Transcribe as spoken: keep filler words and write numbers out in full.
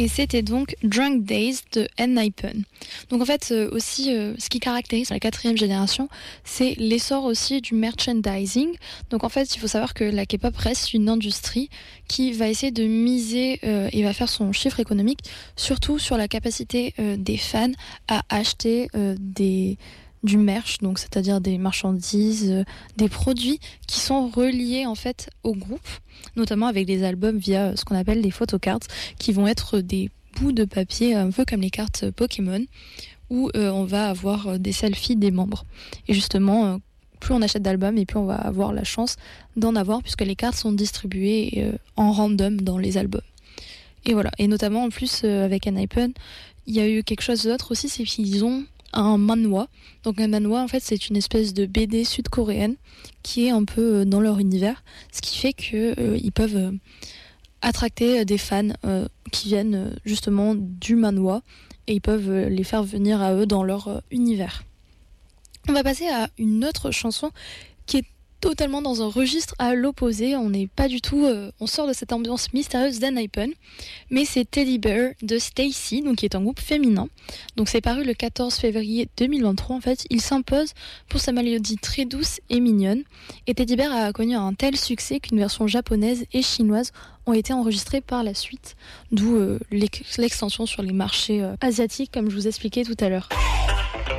Et c'était donc Drunk Days de Enhypen. Donc en fait euh, aussi euh, ce qui caractérise la quatrième génération, c'est l'essor aussi du merchandising. Donc en fait il faut savoir que la K-pop reste une industrie qui va essayer de miser euh, et va faire son chiffre économique surtout sur la capacité euh, des fans à acheter euh, des du merch, donc c'est-à-dire des marchandises, euh, des produits qui sont reliés en fait au groupe, notamment avec des albums via euh, ce qu'on appelle des photocards, qui vont être des bouts de papier un peu comme les cartes Pokémon, où euh, on va avoir euh, des selfies des membres. Et justement, euh, plus on achète d'albums et plus on va avoir la chance d'en avoir, puisque les cartes sont distribuées euh, en random dans les albums. Et voilà. Et notamment en plus euh, avec Enhypen, il y a eu quelque chose d'autre aussi, c'est qu'ils ont un manhwa. Donc un manhwa en fait c'est une espèce de B D sud-coréenne qui est un peu dans leur univers, ce qui fait que euh, ils peuvent euh, attracter des fans euh, qui viennent euh, justement du manhwa et ils peuvent euh, les faire venir à eux dans leur euh, univers. On va passer à une autre chanson qui est totalement dans un registre à l'opposé. On n'est pas du tout, euh, on sort de cette ambiance mystérieuse d'Enhypen, mais c'est Teddy Bear de Stacy, donc qui est un groupe féminin. Donc c'est paru le quatorze février deux mille vingt-trois. En fait, il s'impose pour sa mélodie très douce et mignonne. Et Teddy Bear a connu un tel succès qu'une version japonaise et chinoise ont été enregistrées par la suite, d'où euh, l'extension sur les marchés euh, asiatiques, comme je vous expliquais tout à l'heure.